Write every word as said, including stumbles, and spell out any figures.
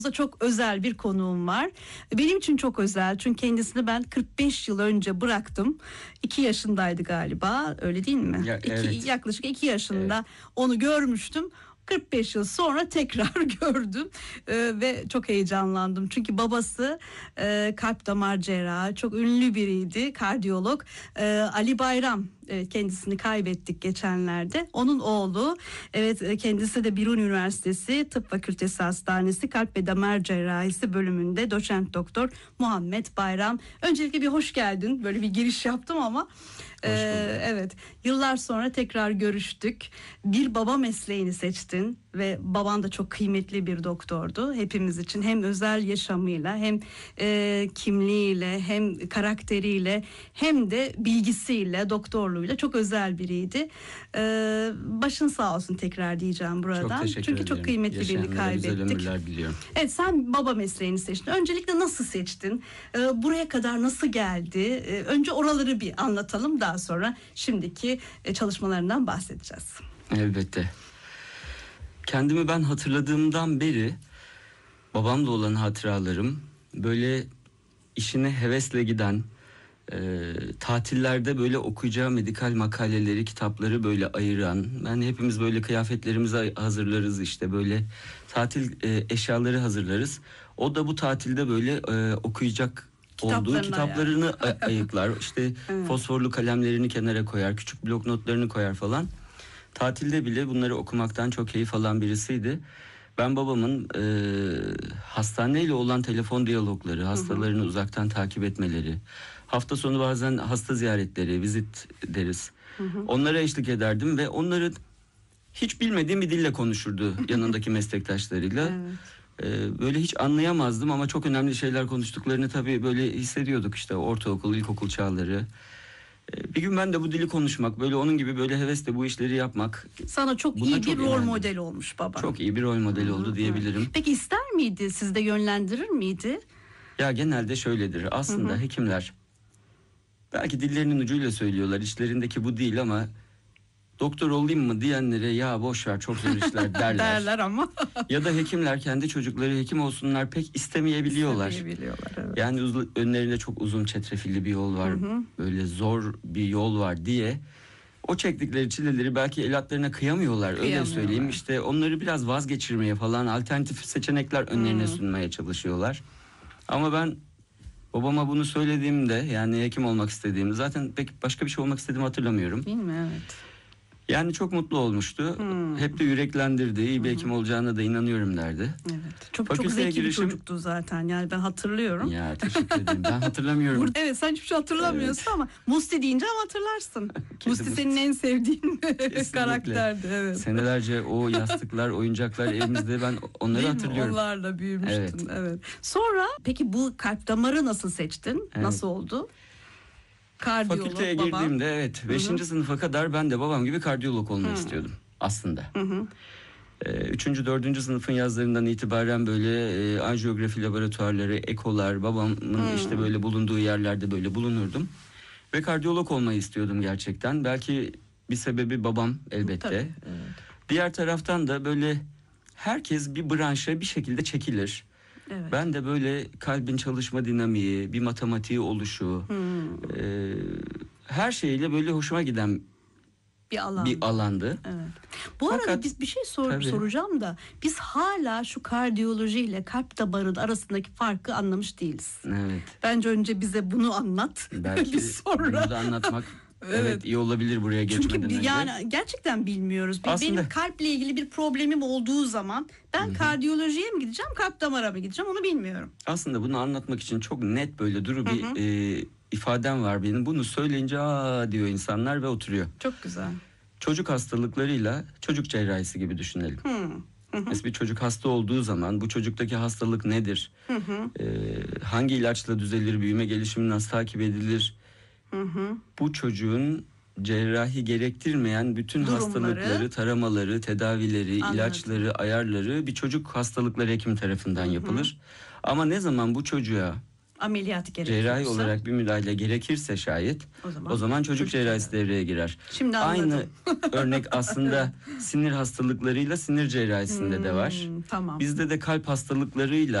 Çok özel bir konuğum var. Benim için çok özel çünkü kendisini ben kırk beş yıl önce bıraktım. iki yaşındaydı galiba, öyle değil mi? Ya, iki, evet. Yaklaşık iki yaşında Evet. onu görmüştüm. kırk beş yıl sonra tekrar gördüm ee, ve çok heyecanlandım. Çünkü babası e, kalp damar cerrahı, çok ünlü biriydi, kardiyolog. Ee, Ali Bayram, e, kendisini kaybettik geçenlerde. Onun oğlu, evet, e, kendisi de Biruni Üniversitesi Tıp Fakültesi Hastanesi Kalp ve Damar Cerrahisi bölümünde doçent doktor Muhammed Bayram. Öncelikle bir hoş geldin. Böyle bir giriş yaptım ama Ee, evet, yıllar sonra tekrar görüştük. Bir baba mesleğini seçtin ve baban da çok kıymetli bir doktordu hepimiz için. Hem özel yaşamıyla, hem e, kimliğiyle, hem karakteriyle, hem de bilgisiyle, doktorluğuyla çok özel biriydi. Ee, başın sağ olsun tekrar diyeceğim buradan. Çok teşekkür Çünkü ederim. çok kıymetli birini Yaşayanlara güzel kaybettik. ömürler diliyorum. Evet, sen baba mesleğini seçtin. Öncelikle nasıl seçtin? Ee, buraya kadar nasıl geldi? Ee, önce oraları bir anlatalım. Daha sonra şimdiki e, çalışmalarından bahsedeceğiz. Elbette. Kendimi ben hatırladığımdan beri babamla olan hatıralarım böyle işine hevesle giden, e, tatillerde böyle okuyacağı medikal makaleleri, kitapları böyle ayıran, yani hepimiz böyle kıyafetlerimizi hazırlarız, işte böyle tatil e, eşyaları hazırlarız. O da bu tatilde böyle e, okuyacak olduğu kitaplarını a- ayıklar. İşte Evet. fosforlu kalemlerini kenara koyar, küçük blok notlarını koyar falan. Tatilde bile bunları okumaktan çok keyif alan birisiydi. Ben babamın e, hastaneyle olan telefon diyalogları, hastalarını hı hı. uzaktan takip etmeleri, hafta sonu bazen hasta ziyaretleri, vizit deriz. Hı hı. Onlara eşlik ederdim ve onları hiç bilmediğim bir dille konuşurdu yanındaki meslektaşlarıyla. Evet. Ee, böyle hiç anlayamazdım ama çok önemli şeyler konuştuklarını tabii böyle hissediyorduk, işte ortaokul, ilkokul çağları. Ee, bir gün ben de bu dili konuşmak, böyle onun gibi böyle hevesle bu işleri yapmak. Sana çok iyi bir çok rol önemli. Model olmuş baba. Çok iyi bir rol model oldu Hı-hı. diyebilirim. Peki ister miydi, siz de yönlendirir miydi? Ya genelde şöyledir aslında. Hı-hı. Hekimler belki dillerinin ucuyla söylüyorlar, içlerindeki bu değil ama doktor olayım mı diyenlere ya boş ver, çok zor işler derler. derler ama. Ya da hekimler kendi çocukları hekim olsunlar pek istemeyebiliyorlar. İstemeyebiliyorlar, evet. Yani uz- önlerinde çok uzun çetrefilli bir yol var. Hı hı. Böyle zor bir yol var diye o çektikleri çileleri belki evlatlarına kıyamıyorlar, öyle söyleyeyim. İşte onları biraz vazgeçirmeye falan, alternatif seçenekler önlerine hı. sunmaya çalışıyorlar. Ama ben babama bunu söylediğimde, yani hekim olmak istediğimde, zaten pek başka bir şey olmak istediğimi hatırlamıyorum. Değil mi? Evet. Yani çok mutlu olmuştu. Hmm. Hep de yüreklendirdi. İyi bir hmm. hekim olacağına da inanıyorum derdi. Evet. Çok çok zeki girişim... bir çocuktu zaten. Yani ben hatırlıyorum. Ya teşekkür ederim. Ben hatırlamıyorum. Burada, evet, sen hiçbir şey hatırlamıyorsun evet. ama Musti deyince ama hatırlarsın. Musti senin en sevdiğin karakterdi. Evet. Senelerce o yastıklar, oyuncaklar evimizde, ben onları Değil hatırlıyorum. Mi? Onlarla büyümüştün. Evet. evet. Sonra peki bu kalp damarı nasıl seçtin? Evet. Nasıl oldu? Kardiyolog, fakülteye baba. girdiğimde evet beşinci sınıfa kadar ben de babam gibi kardiyolog olmayı Hı. istiyordum aslında. Hı hı. Ee, üçüncü dördüncü sınıfın yazlarından itibaren böyle e, anjiyografi laboratuvarları, ekolar, babamın Hı. işte böyle bulunduğu yerlerde böyle bulunurdum. Ve kardiyolog olmayı istiyordum gerçekten. Belki bir sebebi babam elbette. Tabii, evet. Diğer taraftan da böyle herkes bir branşa bir şekilde çekilir. Evet. Ben de böyle kalbin çalışma dinamiği, bir matematiği oluşu, hmm. e, her şeyle böyle hoşuma giden bir, alan. bir alandı. Evet. Bu Fakat, arada biz bir şey sor, soracağım da biz hala şu kardiyoloji ile kalp damarı arasındaki farkı anlamış değiliz. Evet. Bence önce bize bunu anlat. Belki biz sonra. Bunu da anlatmak evet. evet iyi olabilir buraya geçmeden Çünkü önce. yani gerçekten bilmiyoruz. Aslında... Benim kalple ilgili bir problemim olduğu zaman ben Hı-hı. kardiyolojiye mi gideceğim, kalp damara mı gideceğim, onu bilmiyorum. Aslında bunu anlatmak için çok net böyle duru bir e, ifadem var benim. Bunu söyleyince aa diyor insanlar ve oturuyor. Çok güzel. Çocuk hastalıklarıyla çocuk cerrahisi gibi düşünelim. Hı. Hı hı. Mesela bir çocuk hasta olduğu zaman bu çocuktaki hastalık nedir? Hı hı. Ee, hangi ilaçla düzelir? Büyüme gelişimi nasıl takip edilir? Hı hı. Bu çocuğun cerrahi gerektirmeyen bütün Durumları, hastalıkları, taramaları, tedavileri, Anladım. ilaçları, ayarları bir çocuk hastalıkları hekimi tarafından yapılır. Hı hı. Ama ne zaman bu çocuğa Ameliyat gerekiyorsa. cerrahi olarak bir müdahale gerekirse şayet O zaman o zaman çocuk, çocuk cerrahisi devreye girer. Şimdi Aynı anladım. örnek aslında sinir hastalıklarıyla sinir cerrahisinde de var. Hmm, tamam. Bizde de kalp hastalıklarıyla